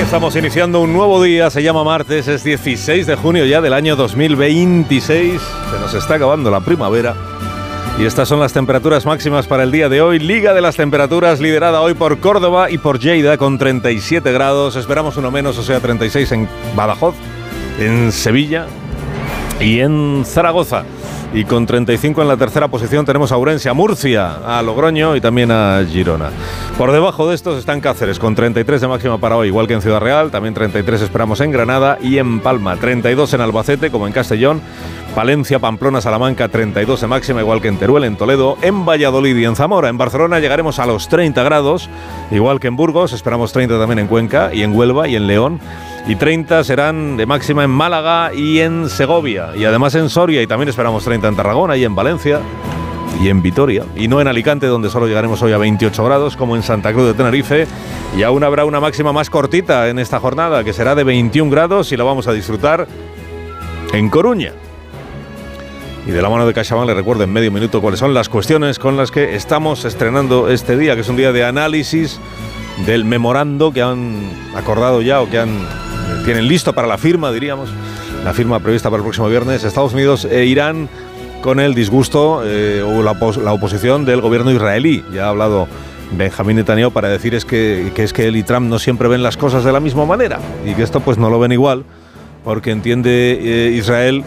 Estamos iniciando un nuevo día, se llama martes, es 16 de junio ya del año 2026, se nos está acabando la primavera y estas son las temperaturas máximas para el día de hoy. Liga de las temperaturas liderada hoy por Córdoba y por Lleida con 37 grados, esperamos uno menos, o sea 36 en Badajoz, en Sevilla y en Zaragoza. Y con 35 en la tercera posición tenemos a Ourense, a Murcia, a Logroño y también a Girona. Por debajo de estos están Cáceres con 33 de máxima para hoy, igual que en Ciudad Real, también 33 esperamos en Granada y en Palma, 32 en Albacete como en Castellón, Palencia, Pamplona, Salamanca, 32 de máxima, igual que en Teruel, en Toledo, en Valladolid y en Zamora. En Barcelona llegaremos a los 30 grados, igual que en Burgos, esperamos 30 también en Cuenca y en Huelva y en León. Y 30 serán de máxima en Málaga y en Segovia, y además en Soria, y también esperamos 30 en Tarragona y en Valencia y en Vitoria, y no en Alicante, donde solo llegaremos hoy a 28 grados, como en Santa Cruz de Tenerife, y aún habrá una máxima más cortita en esta jornada, que será de 21 grados, y la vamos a disfrutar en Coruña. Y de la mano de CaixaBank le recuerdo en medio minuto cuáles son las cuestiones con las que estamos estrenando este día, que es un día de análisis del memorando que han acordado ya, o que tienen listo para la firma, diríamos, la firma prevista para el próximo viernes, Estados Unidos e Irán, con el disgusto o la oposición del gobierno israelí. Ya ha hablado Benjamín Netanyahu para decir que él y Trump no siempre ven las cosas de la misma manera, y que esto pues no lo ven igual, porque entiende Israel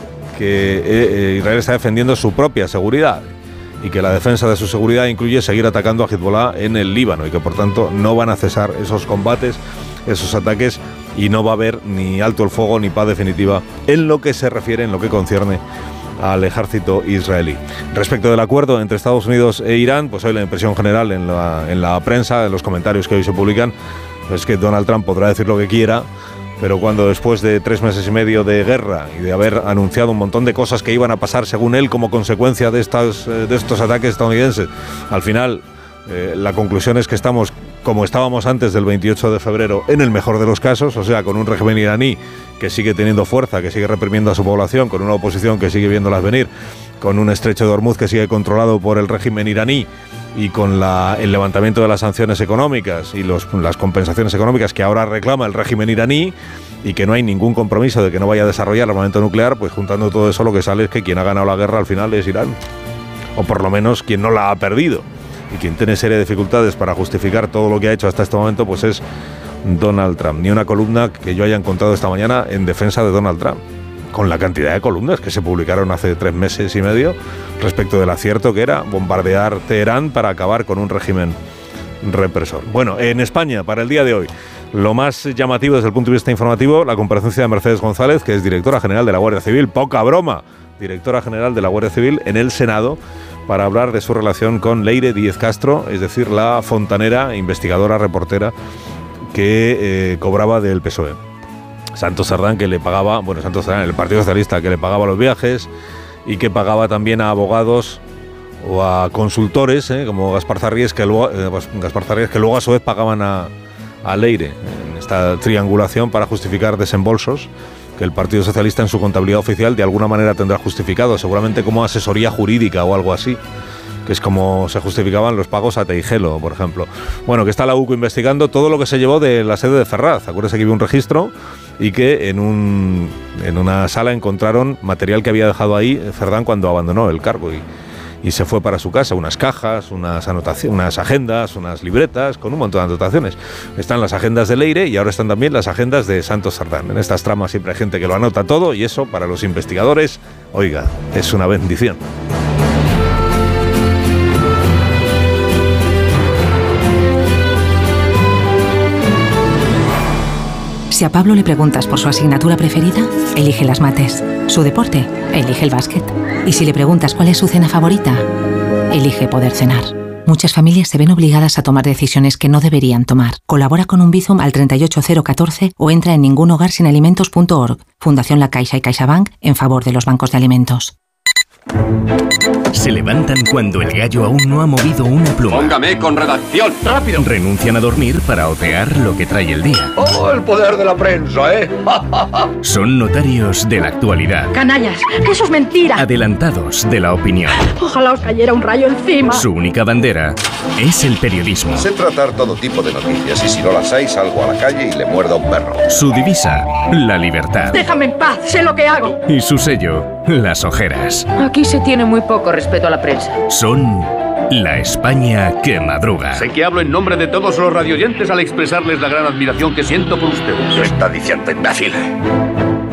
que Israel está defendiendo su propia seguridad, y que la defensa de su seguridad incluye seguir atacando a Hezbollah en el Líbano, y que por tanto no van a cesar esos combates, esos ataques, y no va a haber ni alto el fuego ni paz definitiva en lo que se refiere, en lo que concierne al ejército israelí. Respecto del acuerdo entre Estados Unidos e Irán, pues hoy la impresión general en la prensa, en los comentarios que hoy se publican, es que Donald Trump podrá decir lo que quiera, pero cuando después de 3 meses y medio de guerra y de haber anunciado un montón de cosas que iban a pasar según él como consecuencia de estos ataques estadounidenses, al final la conclusión es que estamos como estábamos antes del 28 de febrero en el mejor de los casos, o sea, con un régimen iraní que sigue teniendo fuerza, que sigue reprimiendo a su población, con una oposición que sigue viéndolas venir, con un estrecho de Hormuz que sigue controlado por el régimen iraní, y con el levantamiento de las sanciones económicas y las compensaciones económicas que ahora reclama el régimen iraní, y que no hay ningún compromiso de que no vaya a desarrollar armamento nuclear, pues juntando todo eso lo que sale es que quien ha ganado la guerra al final es Irán, o por lo menos quien no la ha perdido, y quien tiene serie de dificultades para justificar todo lo que ha hecho hasta este momento pues es Donald Trump. Ni una columna que yo haya encontrado esta mañana en defensa de Donald Trump, con la cantidad de columnas que se publicaron hace 3 meses y medio respecto del acierto que era bombardear Teherán para acabar con un régimen represor. Bueno, en España, para el día de hoy, lo más llamativo desde el punto de vista informativo, la comparecencia de Mercedes González, que es directora general de la Guardia Civil, poca broma, directora general de la Guardia Civil en el Senado, para hablar de su relación con Leire Díez Castro, es decir, la fontanera, investigadora, reportera que cobraba del PSOE. Santos Cerdán, que le pagaba, Santos Cerdán, el Partido Socialista, que le pagaba los viajes y que pagaba también a abogados o a consultores, como Gaspar Zarríes, que luego a su vez pagaban a Leire, en esta triangulación para justificar desembolsos que el Partido Socialista en su contabilidad oficial de alguna manera tendrá justificado, seguramente como asesoría jurídica o algo así, que es como se justificaban los pagos a Teijelo, por ejemplo. Bueno, que está la UCO investigando todo lo que se llevó de la sede de Ferraz. Acuérdese que había un registro y que en una sala encontraron material que había dejado ahí Cerdán cuando abandonó el cargo y se fue para su casa, unas cajas, unas agendas, unas libretas, con un montón de anotaciones. Están las agendas de Leire y ahora están también las agendas de Santos Cerdán. En estas tramas siempre hay gente que lo anota todo, y eso para los investigadores, oiga, es una bendición. Si a Pablo le preguntas por su asignatura preferida, elige las mates. Su deporte, elige el básquet. Y si le preguntas cuál es su cena favorita, elige poder cenar. Muchas familias se ven obligadas a tomar decisiones que no deberían tomar. Colabora con un Bizum al 38014 o entra en ningunhogarsinalimentos.org. Fundación La Caixa y CaixaBank en favor de los bancos de alimentos. Se levantan cuando el gallo aún no ha movido una pluma. Póngame con redacción, rápido. Renuncian a dormir para otear lo que trae el día. ¡Oh, el poder de la prensa, eh! Son notarios de la actualidad. Canallas, eso es mentira. Adelantados de la opinión. Ojalá os cayera un rayo encima. Su única bandera es el periodismo. Sé tratar todo tipo de noticias y si no las hay salgo a la calle y le muerdo a un perro. Su divisa, la libertad. Déjame en paz, sé lo que hago. Y su sello, las ojeras. Aquí se tiene muy poco respeto a la prensa. Son la España que madruga. Sé que hablo en nombre de todos los radioyentes al expresarles la gran admiración que siento por ustedes. ¿Qué está diciendo, imbécil?